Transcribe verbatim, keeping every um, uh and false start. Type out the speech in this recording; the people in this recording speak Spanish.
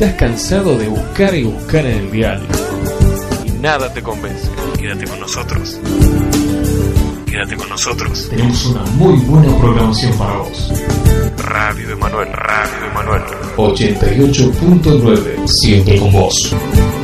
Estás cansado de buscar y buscar en el dial y nada te convence. Quédate con nosotros. Quédate con nosotros. Tenemos una muy buena programación para vos. Radio Emanuel, Radio Emanuel. ochenta y ocho punto nueve, siempre con vos.